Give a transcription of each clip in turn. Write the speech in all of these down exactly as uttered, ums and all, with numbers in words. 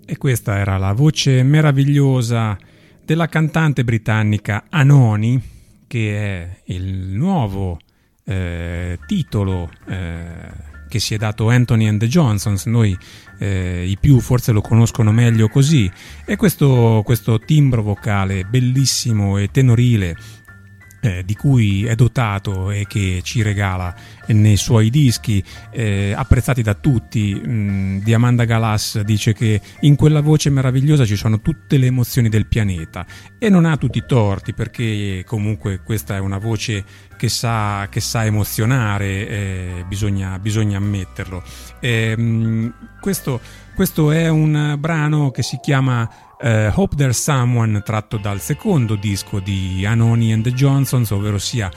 E questa era la voce meravigliosa della cantante britannica Anony, che è il nuovo eh, titolo eh, che si è dato Anthony and the Johnsons. Noi eh, i più forse lo conoscono meglio così. E questo, questo timbro vocale bellissimo e tenorile Eh, di cui è dotato e che ci regala nei suoi dischi, eh, apprezzati da tutti. mh, di Amanda Galas dice che in quella voce meravigliosa ci sono tutte le emozioni del pianeta, e non ha tutti i torti, perché comunque questa è una voce che sa, che sa emozionare, eh, bisogna, bisogna ammetterlo. Eh, mh, questo, questo è un brano che si chiama Uh, Hope There's Someone, tratto dal secondo disco di Anony and the Johnsons, ovvero sia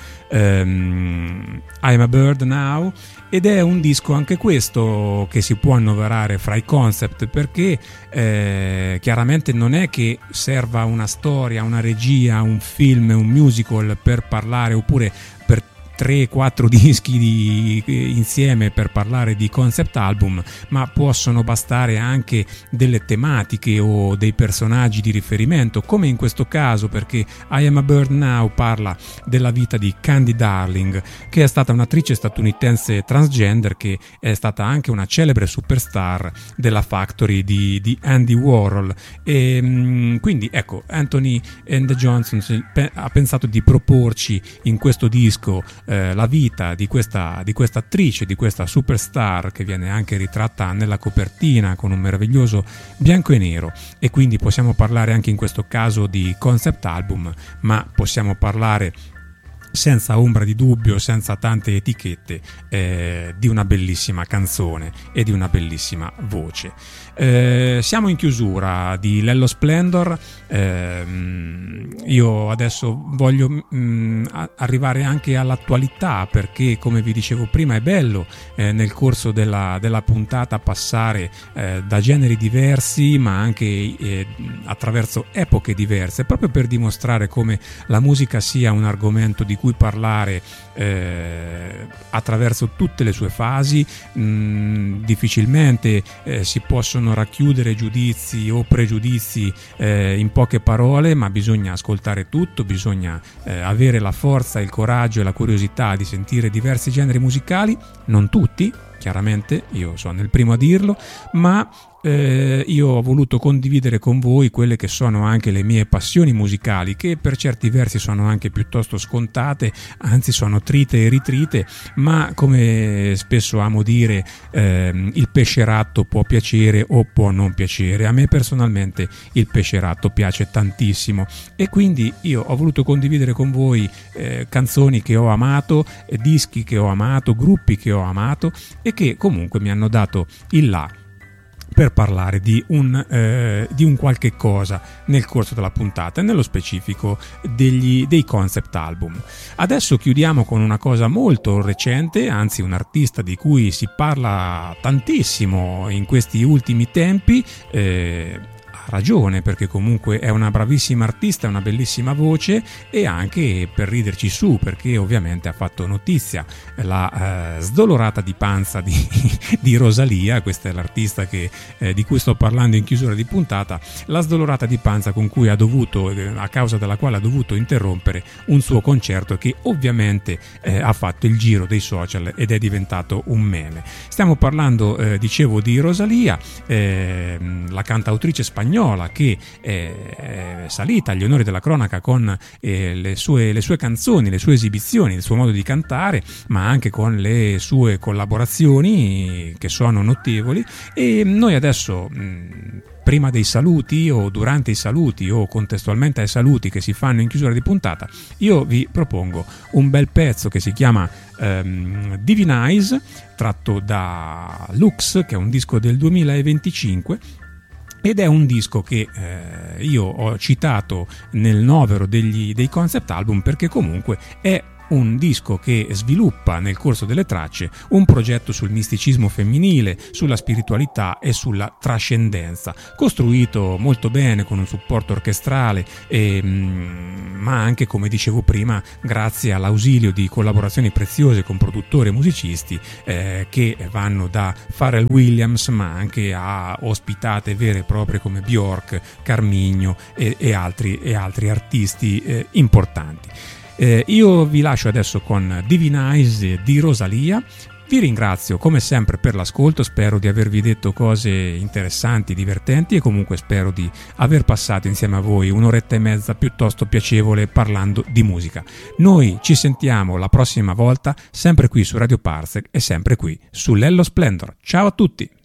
um, I'm a Bird Now, ed è un disco anche questo che si può annoverare fra i concept, perché eh, chiaramente non è che serva una storia, una regia, un film, un musical per parlare, oppure per tre quattro dischi di, insieme per parlare di concept album, ma possono bastare anche delle tematiche o dei personaggi di riferimento, come in questo caso, perché I Am a Bird Now parla della vita di Candy Darling, che è stata un'attrice statunitense transgender, che è stata anche una celebre superstar della Factory di, di Andy Warhol. E quindi ecco, Anthony and the Johnsons ha pensato di proporci in questo disco Eh, la vita di questa, di questa attrice, di questa superstar, che viene anche ritratta nella copertina con un meraviglioso bianco e nero, e quindi possiamo parlare anche in questo caso di concept album, ma possiamo parlare senza ombra di dubbio, senza tante etichette, eh, di una bellissima canzone e di una bellissima voce. Eh, siamo in chiusura di Lello Splendor. Eh, io adesso voglio mh, arrivare anche all'attualità, perché come vi dicevo prima è bello eh, nel corso della, della puntata passare eh, da generi diversi, ma anche eh, attraverso epoche diverse, proprio per dimostrare come la musica sia un argomento di cui parlare eh, attraverso tutte le sue fasi. Mh, difficilmente eh, si possono racchiudere giudizi o pregiudizi eh, in poche parole, ma bisogna ascoltare tutto, bisogna eh, avere la forza, il coraggio e la curiosità di sentire diversi generi musicali, non tutti, chiaramente, io sono il primo a dirlo, ma eh, io ho voluto condividere con voi quelle che sono anche le mie passioni musicali, che per certi versi sono anche piuttosto scontate, anzi sono trite e ritrite, ma come spesso amo dire, eh, il pesceratto può piacere o può non piacere. A me personalmente il pesceratto piace tantissimo, e quindi io ho voluto condividere con voi eh, canzoni che ho amato, eh, dischi che ho amato, gruppi che ho amato, e che comunque mi hanno dato il là per parlare di un, eh, di un qualche cosa nel corso della puntata, e nello specifico degli, dei concept album. Adesso chiudiamo con una cosa molto recente, anzi un artista di cui si parla tantissimo in questi ultimi tempi, eh, ragione, perché comunque è una bravissima artista, una bellissima voce, e anche per riderci su, perché ovviamente ha fatto notizia la eh, sdolorata di panza di, di Rosalia. Questa è l'artista che, eh, di cui sto parlando in chiusura di puntata, la sdolorata di panza con cui ha dovuto, eh, a causa della quale ha dovuto interrompere un suo concerto, che ovviamente eh, ha fatto il giro dei social ed è diventato un meme. Stiamo parlando, eh, dicevo, di Rosalia, eh, la cantautrice spagnola, che è salita agli onori della cronaca con eh, le, sue, le sue canzoni, le sue esibizioni, il suo modo di cantare, ma anche con le sue collaborazioni che sono notevoli. E noi adesso, mh, prima dei saluti o durante i saluti o contestualmente ai saluti che si fanno in chiusura di puntata, io vi propongo un bel pezzo che si chiama um, Divine Eyes, tratto da Lux, che è un disco del duemilaventicinque, ed è un disco che eh, io ho citato nel novero degli, dei concept album, perché comunque è un disco che sviluppa nel corso delle tracce un progetto sul misticismo femminile, sulla spiritualità e sulla trascendenza, costruito molto bene con un supporto orchestrale e, ma anche, come dicevo prima, grazie all'ausilio di collaborazioni preziose con produttori e musicisti eh, che vanno da Pharrell Williams ma anche a ospitate vere e proprie come Bjork, Carmigno e, e, altri, e altri artisti eh, importanti. Eh, io vi lascio adesso con Divine Eyes di Rosalia. Vi ringrazio come sempre per l'ascolto, spero di avervi detto cose interessanti, divertenti e comunque spero di aver passato insieme a voi un'oretta e mezza piuttosto piacevole parlando di musica. Noi ci sentiamo la prossima volta, sempre qui su Radio Parsec e sempre qui su Lello Splendor. Ciao a tutti!